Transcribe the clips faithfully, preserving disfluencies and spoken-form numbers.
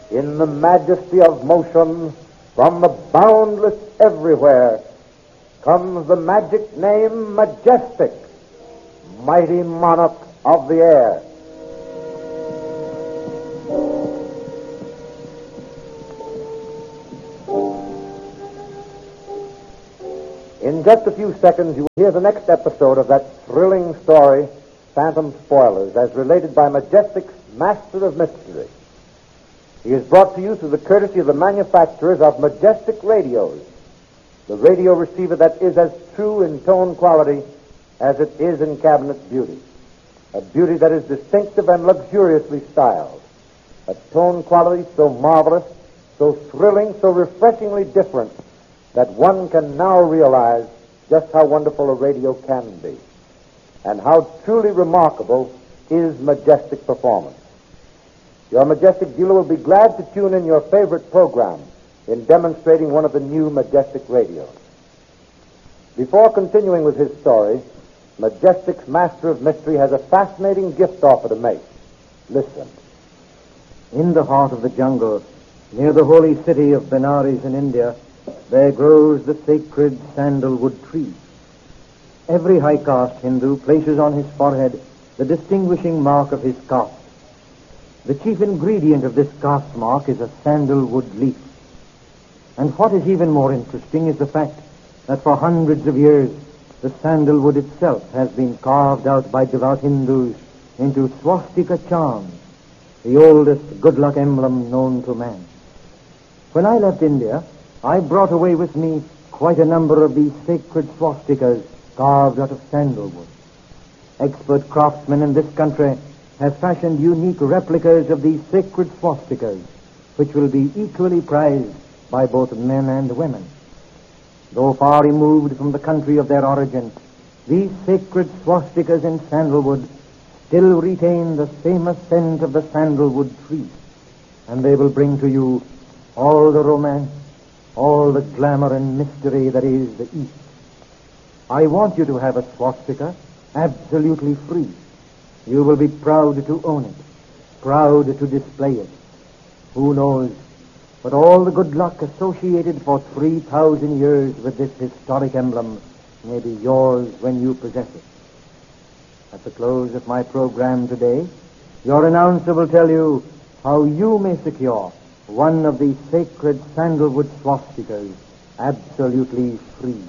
in the majesty of motion, from the boundless everywhere, comes the magic name Majestic, mighty monarch of the air. In just a few seconds, you will hear the next episode of that thrilling story, Phantom Spoilers, as related by Majestic's Master of Mystery. He is brought to you through the courtesy of the manufacturers of Majestic Radios, the radio receiver that is as true in tone quality as it is in cabinet beauty, a beauty that is distinctive and luxuriously styled, a tone quality so marvelous, so thrilling, so refreshingly different, that one can now realize just how wonderful a radio can be, and how truly remarkable is Majestic performance. Your Majestic dealer will be glad to tune in your favorite program in demonstrating one of the new Majestic radios. Before continuing with his story, Majestic's Master of Mystery has a fascinating gift offer to make. Listen. In the heart of the jungle, near the holy city of Benares in India, there grows the sacred sandalwood tree. Every high-caste Hindu places on his forehead the distinguishing mark of his caste. The chief ingredient of this caste mark is a sandalwood leaf. And what is even more interesting is the fact that for hundreds of years the sandalwood itself has been carved out by devout Hindus into swastika charms, the oldest good luck emblem known to man. When I left India, I brought away with me quite a number of these sacred swastikas carved out of sandalwood. Expert craftsmen in this country have fashioned unique replicas of these sacred swastikas, which will be equally prized by both men and women. Though far removed from the country of their origin, these sacred swastikas in sandalwood still retain the famous scent of the sandalwood tree, and they will bring to you all the romance, all the glamour and mystery that is the East. I want you to have a swastika absolutely free. You will be proud to own it, proud to display it. Who knows, but all the good luck associated for three thousand years with this historic emblem may be yours when you possess it. At the close of my program today, your announcer will tell you how you may secure one of these sacred sandalwood swastikas absolutely free.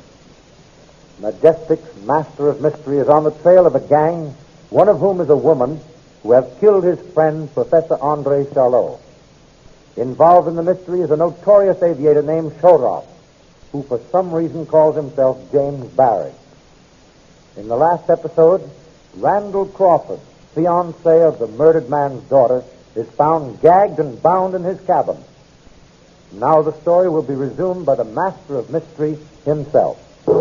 Majestic's Master of Mystery is on the trail of a gang, one of whom is a woman who has killed his friend, Professor Andre Charlot. Involved in the mystery is a notorious aviator named Shodroff, who for some reason calls himself James Barry. In the last episode, Randall Crawford, fiancé of the murdered man's daughter, is found gagged and bound in his cabin. Now the story will be resumed by the Master of Mystery himself.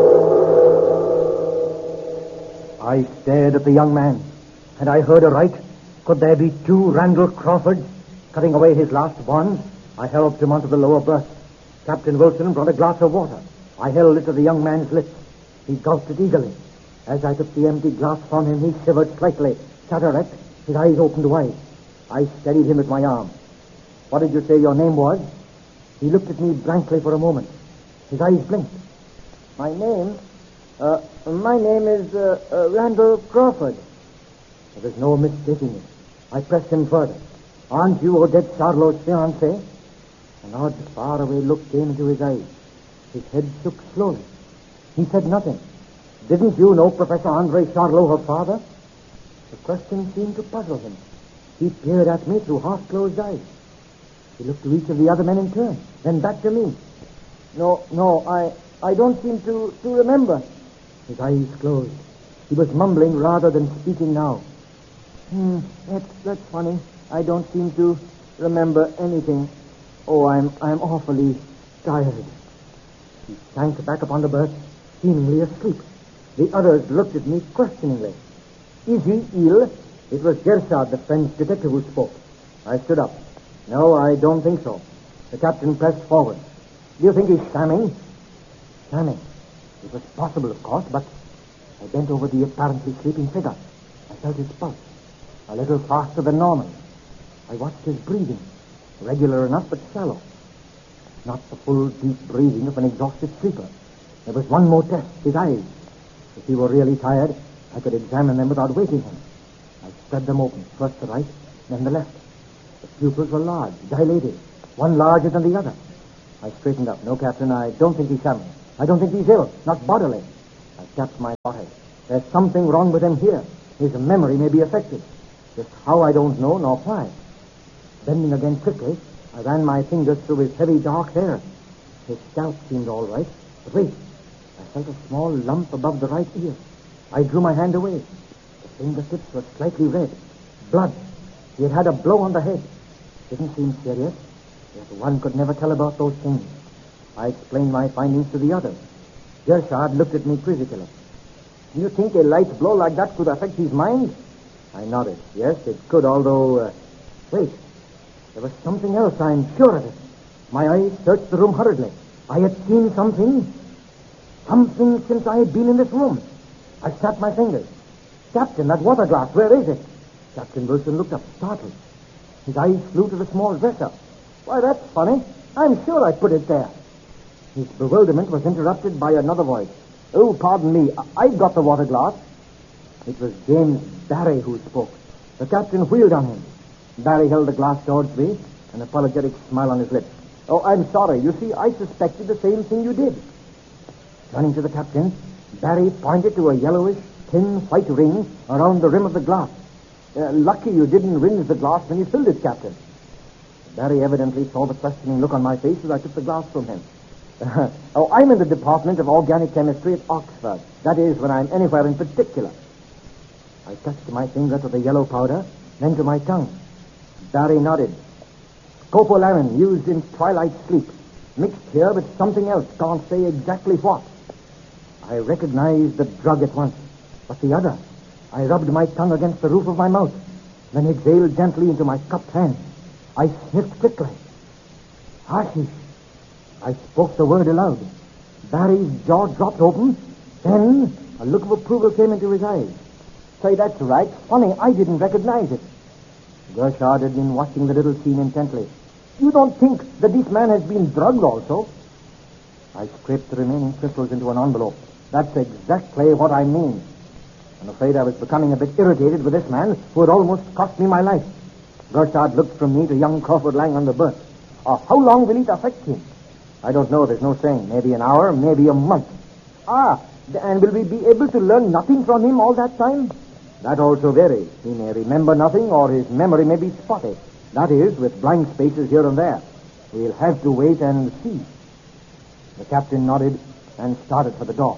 I stared at the young man, and I heard aright. Could there be two Randall Crawfords? Cutting away his last bonds, I helped him onto the lower berth. Captain Wilson brought a glass of water. I held it to the young man's lips. He gulped it eagerly. As I took the empty glass from him, he shivered slightly, sat erect, his eyes opened wide. I steadied him with my arm. What did you say your name was? He looked at me blankly for a moment. His eyes blinked. My name? Uh, my name is uh, uh, Randall Crawford. There was no mistaking it. I pressed him further. Aren't you Odette Charlot's fiancé? An odd, faraway look came into his eyes. His head shook slowly. He said nothing. Didn't you know Professor Andre Charlot, her father? The question seemed to puzzle him. He peered at me through half-closed eyes. He looked to each of the other men in turn, then back to me. No, no, I, I don't seem to, to remember. His eyes closed. He was mumbling rather than speaking now. Hmm, that's, that's funny. I don't seem to remember anything. Oh, I'm, I'm awfully tired. He sank back upon the berth, seemingly asleep. The others looked at me questioningly. Is he ill? It was Gershad, the French detective, who spoke. I stood up. No, I don't think so. The captain pressed forward. Do you think he's shamming? Shamming. It was possible, of course, but I bent over the apparently sleeping figure. I felt his pulse, a little faster than normal. I watched his breathing. regular enough but shallow. Not the full, deep breathing of an exhausted sleeper. There was one more test, his eyes. If he were really tired, I could examine them without waking him. I spread them open, first the right, then the left. The pupils were large, dilated, one larger than the other. I straightened up. No, Captain, I don't think he's coming. I don't think he's ill, not bodily. I tapped my forehead. There's something wrong with him here. His memory may be affected. Just how, I don't know, nor why. Bending again quickly, I ran my fingers through his heavy dark hair. His scalp seemed all right. But wait, I felt a small lump above the right ear. I drew my hand away. The fingertips were slightly red. Blood. He had had a blow on the head. Didn't seem serious. Yet one could never tell about those things. I explained my findings to the others. Gershard looked at me quizzically. Do you think a light blow like that could affect his mind? I nodded. Yes, it could, although... Uh... Wait. There was something else, I'm sure of it. My eyes searched the room hurriedly. I had seen something. Something since I had been in this room. I snapped my fingers. Captain, that water glass, where is it? Captain Wilson looked up, startled. His eyes flew to the small dresser. Why, that's funny. I'm sure I put it there. His bewilderment was interrupted by another voice. Oh, pardon me. I- I've got the water glass. It was James Barry who spoke. The captain wheeled on him. Barry held the glass towards me, an apologetic smile on his lips. Oh, I'm sorry. You see, I suspected the same thing you did. Turning to the captain, Barry pointed to a yellowish, thin white ring around the rim of the glass. Uh, lucky you didn't rinse the glass when you filled it, Captain. Barry evidently saw the questioning look on my face as I took the glass from him. Uh, oh, I'm in the Department of Organic Chemistry at Oxford. That is, when I'm anywhere in particular. I touched my finger to the yellow powder, then to my tongue. Barry nodded. Scopolamine used in twilight sleep. Mixed here with something else. Can't say exactly what. I recognized the drug at once. But the other. I rubbed my tongue against the roof of my mouth, then exhaled gently into my cupped hand. I sniffed quickly. Hashish. I spoke the word aloud. Barry's jaw dropped open. Then a look of approval came into his eyes. Say, that's right. Funny, I didn't recognize it. Gershard had been watching the little scene intently. You don't think that this man has been drugged also? I scraped the remaining crystals into an envelope. That's exactly what I mean. I'm afraid I was becoming a bit irritated with this man who had almost cost me my life. Gershard looked from me to young Crawford lying on the berth. Uh, how long will it affect him? I don't know. There's no saying. Maybe an hour, maybe a month. Ah, and will we be able to learn nothing from him all that time? That also varies. He may remember nothing, or his memory may be spotty. That is, with blank spaces here and there. We'll have to wait and see. The captain nodded and started for the door.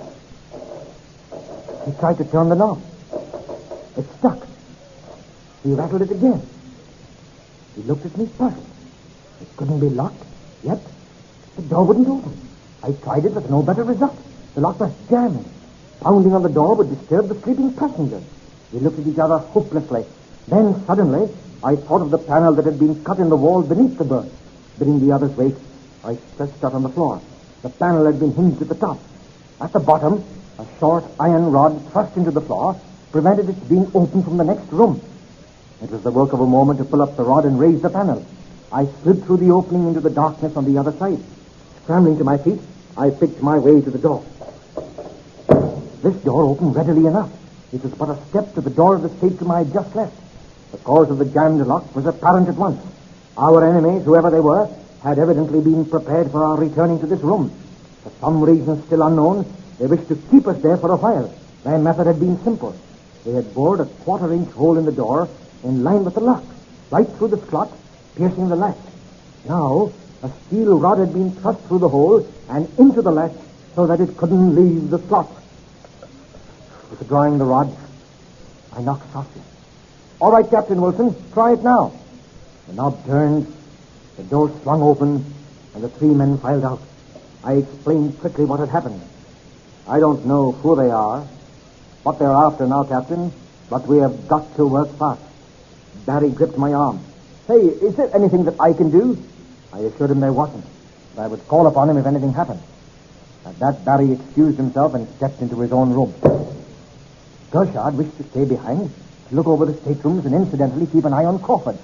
He tried to turn the knob. It stuck. He rattled it again. He looked at me puzzled. It couldn't be locked, yet the door wouldn't open. I tried it with no better result. The lock was jamming. Pounding on the door would disturb the sleeping passengers. We looked at each other hopelessly. Then, suddenly, I thought of the panel that had been cut in the wall beneath the berth. Bidding the others wait, I stretched out on the floor. The panel had been hinged at the top. At the bottom, a short iron rod thrust into the floor prevented its being opened from the next room. It was the work of a moment to pull up the rod and raise the panel. I slid through the opening into the darkness on the other side. Scrambling to my feet, I picked my way to the door. This door opened readily enough. It was but a step to the door of the stateroom I had just left. The cause of the jammed lock was apparent at once. Our enemies, whoever they were, had evidently been prepared for our returning to this room. For some reason still unknown, they wished to keep us there for a while. Their method had been simple. They had bored a quarter-inch hole in the door in line with the lock, right through the slot, piercing the latch. Now, a steel rod had been thrust through the hole and into the latch so that it couldn't leave the slot. Withdrawing the rod, I knocked softly. All right, Captain Wilson, try it now. The knob turned, the door swung open, and the three men filed out. I explained quickly what had happened. I don't know who they are, what they're after now, Captain, but we have got to work fast. Barry gripped my arm. Hey, is there anything that I can do? I assured him there wasn't, but I would call upon him if anything happened. At that, Barry excused himself and stepped into his own room. Gershard wished to stay behind, to look over the staterooms and incidentally keep an eye on Crawford.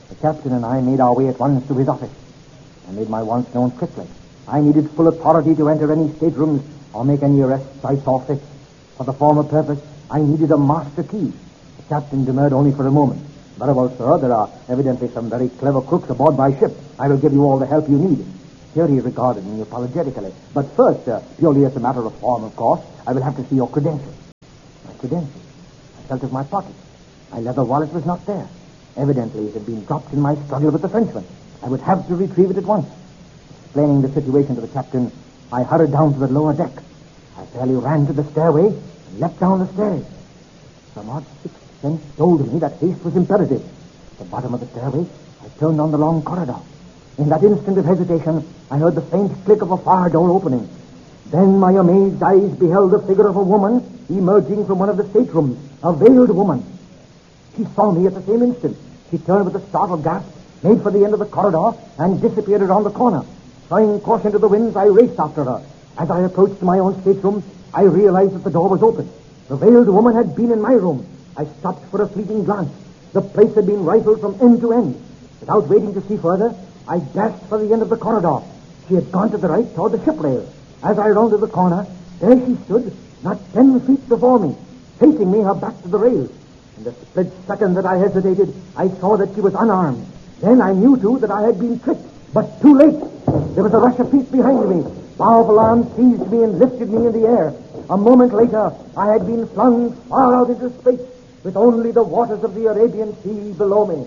The captain and I made our way at once to his office. I made my wants known quickly. I needed full authority to enter any staterooms or make any arrests I saw fit. For the former purpose, I needed a master key. The captain demurred only for a moment. Very well, sir, there are evidently some very clever crooks aboard my ship. I will give you all the help you need. Here he regarded me apologetically. But first, uh, purely as a matter of form, of course, I will have to see your credentials. My credentials? I felt of my pocket. My leather wallet was not there. Evidently, it had been dropped in my struggle with the Frenchman. I would have to retrieve it at once. Explaining the situation to the captain, I hurried down to the lower deck. I fairly ran to the stairway and leapt down the stairs. Some odd sixth sense told me that haste was imperative. At the bottom of the stairway, I turned on the long corridor. In that instant of hesitation, I heard the faint click of a far door opening. Then my amazed eyes beheld the figure of a woman emerging from one of the staterooms, a veiled woman. She saw me at the same instant. She turned with a startled gasp, made for the end of the corridor, and disappeared around the corner. Throwing caution to the winds, I raced after her. As I approached my own stateroom, I realized that the door was open. The veiled woman had been in my room. I stopped for a fleeting glance. The place had been rifled from end to end. Without waiting to see further, I dashed for the end of the corridor. She had gone to the right toward the ship rail. As I rounded the corner, there she stood, not ten feet before me, facing me, her back to the rail. In the split second that I hesitated, I saw that she was unarmed. Then I knew, too, that I had been tricked, but too late. There was a rush of feet behind me. Powerful arms seized me and lifted me in the air. A moment later, I had been flung far out into space, with only the waters of the Arabian Sea below me.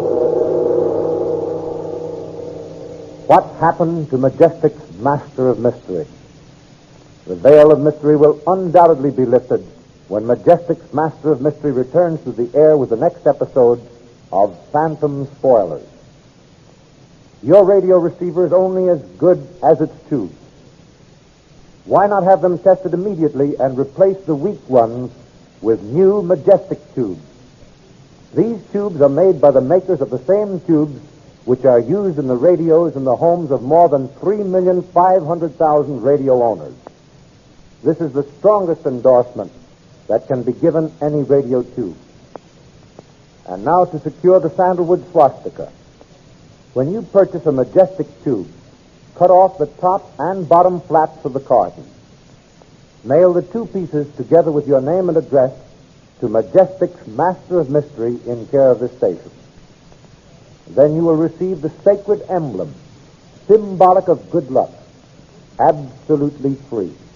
What happened to Majestic's Master of Mystery? The veil of mystery will undoubtedly be lifted when Majestic's Master of Mystery returns to the air with the next episode of Phantom Spoilers. Your radio receiver is only as good as its tubes. Why not have them tested immediately and replace the weak ones with new Majestic tubes? These tubes are made by the makers of the same tubes which are used in the radios in the homes of more than three million five hundred thousand radio owners. This is the strongest endorsement that can be given any radio tube. And now to secure the sandalwood swastika. When you purchase a Majestic tube, cut off the top and bottom flaps of the carton. Mail the two pieces together with your name and address to Majestic's Master of Mystery in care of this station. Then you will receive the sacred emblem, symbolic of good luck, absolutely free.